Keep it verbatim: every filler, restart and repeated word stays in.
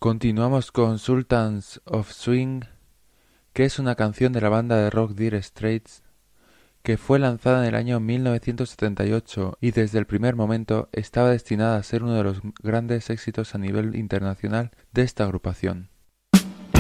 Continuamos con Sultans of Swing, que es una canción de la banda de rock Dire Straits, que fue lanzada en el año mil novecientos setenta y ocho y desde el primer momento estaba destinada a ser uno de los grandes éxitos a nivel internacional de esta agrupación.